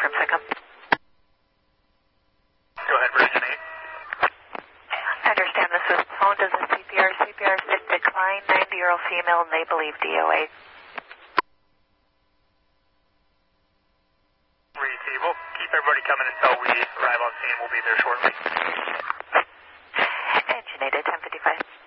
confirm SECOM. Go ahead, Virgin 8. I understand this was phoned as a CPR. CPR said decline, 90-year-old female, and they believe DOA. Retable. Keep everybody coming until we arrive on scene. We'll be there shortly. Engine 8 at 10:55.